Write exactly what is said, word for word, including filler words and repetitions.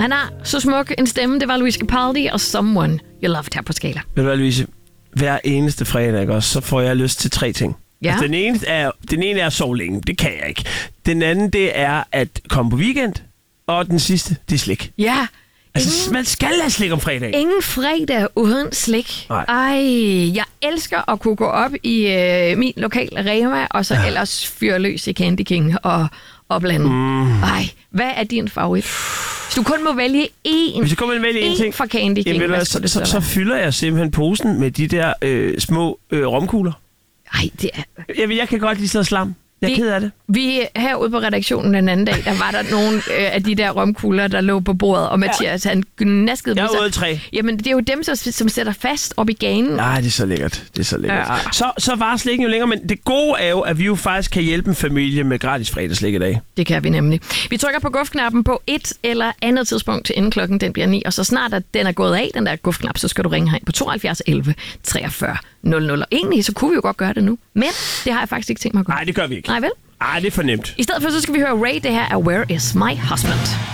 Han har så smuk en stemme. Det var Luis Capaldi og Someone You Loved her på Skala. Ved du hvad, Louise? Hver eneste fredag, ikke, også, så får jeg lyst til tre ting. Ja. Altså, den, ene er, den ene er at sove længe. Det kan jeg ikke. Den anden, det er at komme på weekend. Og den sidste, det er slik. Ja. Altså, Ingen, man skal have slik om fredag. ingen fredag uden slik. Nej. Ej, jeg elsker at kunne gå op i øh, min lokale Rema, og så ja. ellers fyre løs i Candy King og, og blande. Mm. Ej, hvad er din favorit? Hvis du kun må vælge én, Hvis du kun må vælge én ting fra Candy King, jamen, hvad så, skulle det så, så, så fylder jeg simpelthen posen med de der øh, små øh, romkugler. Ej, det er... Jeg, jeg kan godt lide sådan slam. Jeg er Vi- ked af det. Vi herude på redaktionen den anden dag, der var der nogle øh, af de der romkugler, der lå på bordet, og Mathias, ja. han gnaskede Jeg på er sig. ude tre. Jamen, det er jo dem, som, som sætter fast op i ganen. Nej, det er så lækkert. Det er så lækkert. Ja. Så, så var slikken jo længere, men det gode er jo, at vi jo faktisk kan hjælpe en familie med gratis fredagslik i dag. Det kan vi nemlig. Vi trykker på gufknappen på et eller andet tidspunkt, inden klokken den bliver ni, og så snart at den er gået af, den der gufknap, så skal du ringe herind på tooghalvfjerds elleve treogfyrre nul nul. Og egentlig, så kunne vi jo godt gøre det nu, men det har jeg faktisk ikke tænkt mig at gøre. Nej, det gør vi ikke. Nej, vel? Ej, det er for nemt. I stedet for, så skal vi høre Ray. Det her er Where Is My Husband?